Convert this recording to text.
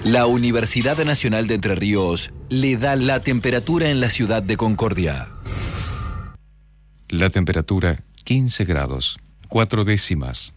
La Universidad Nacional de Entre Ríos le da la temperatura en la ciudad de Concordia. La temperatura 15 grados, 4 décimas.